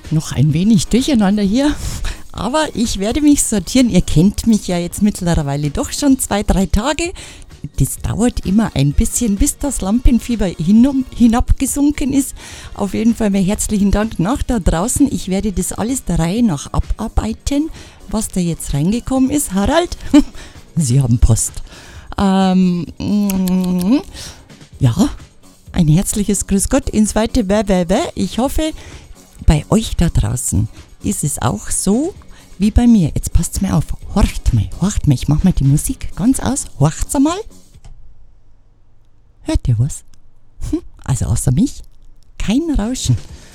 noch ein wenig durcheinander hier. Aber ich werde mich sortieren. Ihr kennt mich ja jetzt mittlerweile doch schon 2-3 Tage. Das dauert immer ein bisschen, bis das Lampenfieber hinabgesunken ist. Auf jeden Fall mal herzlichen Dank nach da draußen. Ich werde das alles der Reihe nach abarbeiten, was da jetzt reingekommen ist. Harald, Sie haben Post. Ja, ein herzliches Grüß Gott ins weite Bäh. Ich hoffe, bei euch da draußen ist es auch so wie bei mir. Jetzt passt's mir auf. Horcht mal. Ich mach mal die Musik ganz aus. Horcht's einmal. Hört ihr was? Also außer mich kein Rauschen.